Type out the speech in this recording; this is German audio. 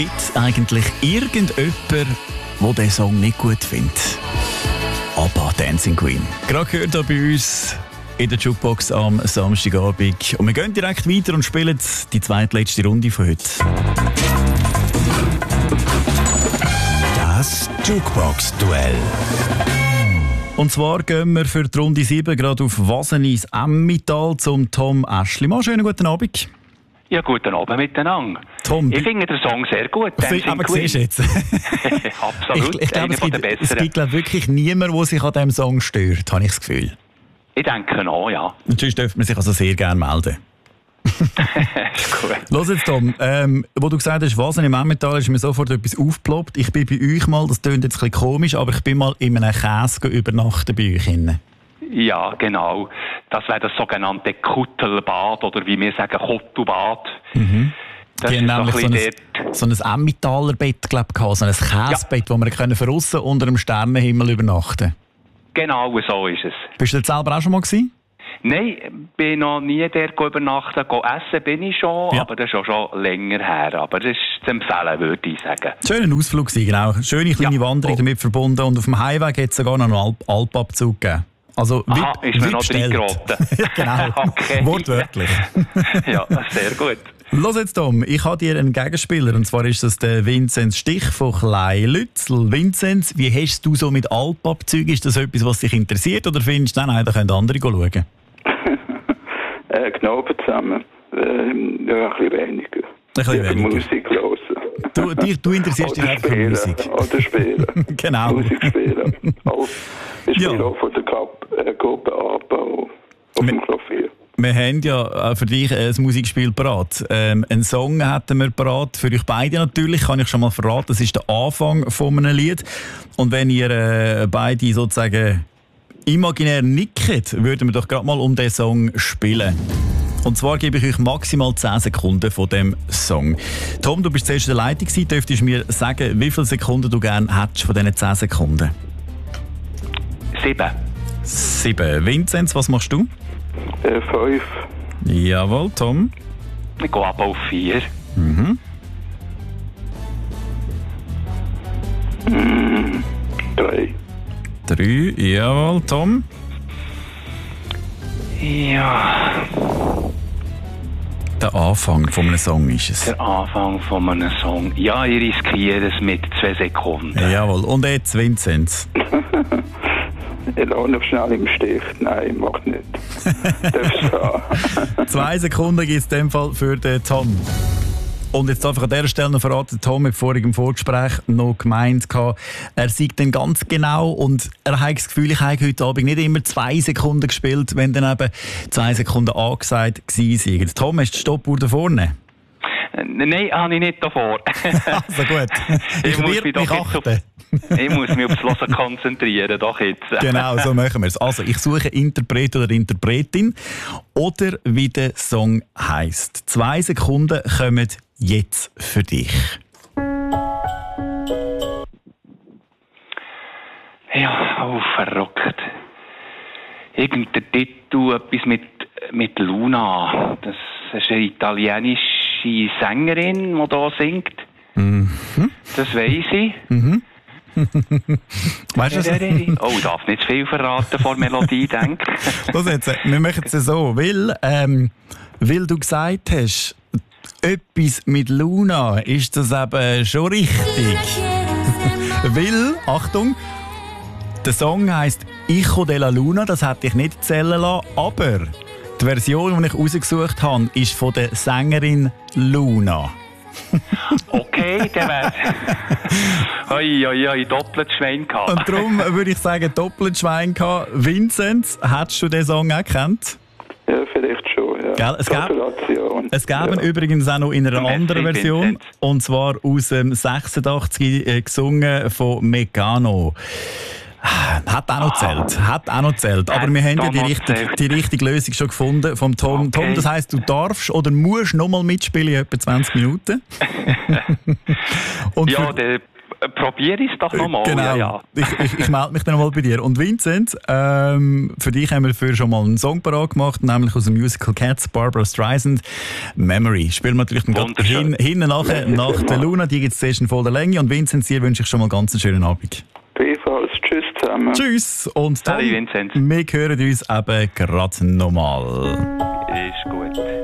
Gibt es eigentlich irgendjemanden, der diesen Song nicht gut findet? ABBA, Dancing Queen. Gerade gehört hier bei uns in der Jukebox am Samstagabend. Und wir gehen direkt weiter und spielen die zweitletzte Runde von heute. Das Jukebox-Duell. Und zwar gehen wir für die Runde 7 gerade auf Wasenis Emmental zum Tom Aeschlimann. Schönen guten Abend. Ja, guten Abend miteinander. Tom, ich finde den Song sehr gut. Aber siehst du jetzt? Absolut, ich glaube, einer der besseren. Es gibt wirklich niemanden, der sich an diesem Song stört, habe ich das Gefühl. Ich denke auch, ja. Und sonst dürfte man sich also sehr gerne melden. Gut. Los jetzt, Tom. Wo du gesagt hast, was im Emmental, ist mir sofort etwas aufgeploppt. Ich bin bei euch mal, das klingt jetzt ein bisschen komisch, aber ich bin mal in einem Käse übernachten bei euch. Ja, genau. Das wäre das sogenannte Kuttelbad oder wie wir sagen, Kuttelbad. Mhm. Das die haben nämlich dort so ein Emmentaler Bett, so ein Käsebett, wo wir von aussen unter dem Sternenhimmel übernachten können. Genau, so ist es. Bist du dort selber auch schon mal gewesen? Nein, bin noch nie dort übernachten. Essen bin ich schon, ja. Aber das ist auch schon länger her. Aber das ist zu empfehlen, würde ich sagen. Schöner Ausflug, genau. Schöne kleine Wanderung damit verbunden. Und auf dem Heimweg hat es sogar noch einen Alpabzug gegeben. Also, aha, ist mir noch reingeraten. Ja, genau, okay. Wortwörtlich. Ja, sehr gut. Los jetzt, Tom, ich habe dir einen Gegenspieler, und zwar ist das der Vinzenz Stich von Kleinlützel. Vinzenz, wie hast du so mit Alpabzügen? Ist das etwas, was dich interessiert, oder findest du, nein, da können andere schauen? Genau zusammen. Ja, ein bisschen weniger. Ein bisschen weniger. Musik hören. Du interessierst dich einfach für Musik. Oder spielen. Genau. Musik spielen. Ich spiele auch von der Gruppe ABBA auf dem Klavier. Wir haben ja für dich ein Musikspiel parat. Einen Song hätten wir parat, für euch beide natürlich, kann ich schon mal verraten. Das ist der Anfang von einem Lied. Und wenn ihr beide sozusagen imaginär nickt, würden wir doch gerade mal um diesen Song spielen. Und zwar gebe ich euch maximal 10 Sekunden von dem Song. Tom, du bist zuerst in der Leitung gewesen. Dürftest du mir sagen, wie viele Sekunden du gerne hättest von diesen 10 Sekunden? 7. Vinzenz, was machst du? 5. Jawohl, Tom. Ich gehe aber auf 4. 3. 3, jawohl, Tom. Ja. Der Anfang von einem Song ist es. Der Anfang von einem Song. Ja, ich riskiere es mit 2 Sekunden. Jawohl, und jetzt Vinzenz. Ich lasse noch schnell im Stich. Nein, mach nicht. Darfst du 2 Sekunden gibt es in dem Fall für den Tom. Und jetzt darf ich an dieser Stelle noch verraten, Tom hat vorhin im Vorgespräch noch gemeint, er sieht dann ganz genau und er hat das Gefühl, ich habe heute Abend nicht immer 2 Sekunden gespielt, wenn dann eben 2 Sekunden angesagt waren. Tom, hast du die Stoppuhr da vorne? Nein, habe ich nicht davor. Also gut, ich werde mich achten. Ich muss mich aufs Hören konzentrieren, doch jetzt. Genau, so machen wir es. Also, ich suche Interpret oder Interpretin oder wie der Song heisst. 2 Sekunden kommen jetzt für dich. Ja, oh, verrückt. Irgendein Titel, etwas mit Luna. Das ist eine italienische Sängerin, die da singt. Mhm. Das weiss ich. Mhm. Weißt du, oh, ich darf nicht zu viel verraten vor Melodie, denke ich. Jetzt, wir machen es so, weil du gesagt hast, etwas mit Luna, ist das eben schon richtig. Weil, Achtung, der Song heisst «Hijo de la Luna», das hätte ich nicht zählen lassen, aber die Version, die ich rausgesucht habe, ist von der Sängerin Luna. Okay, der wär's. Oi, doppelt Schwein gehabt. Und darum würde ich sagen, doppelt Schwein gehabt. Vinzenz, hättest du den Song auch gekannt? Ja, vielleicht schon, ja. Gell? Es gäbe übrigens auch noch in einer anderen Version, Vinzenz. Und zwar aus dem 86 gesungen von Mecano. Hat auch noch zählt. Aber wir haben ja die richtige Lösung schon gefunden vom Tom. Okay. Tom, das heisst, du darfst oder musst noch mal mitspielen in etwa 20 Minuten. Und ja, der probiere ich es doch nochmal. Genau. Ja. Ich melde mich dann nochmal bei dir. Und Vincent, für dich haben wir schon mal einen Song parat gemacht, nämlich aus dem Musical Cats, Barbara Streisand, Memory. Spielen wir natürlich dann hinten nachher, nach der Luna, die gibt es zuerst in voller Länge. Und Vincent, dir wünsche ich schon mal ganz einen schönen Abend. Ebenfalls. Tschüss zusammen. Tschüss. Und dann, Salut, Vincent. wir hören uns eben gerade nochmal. Ist gut.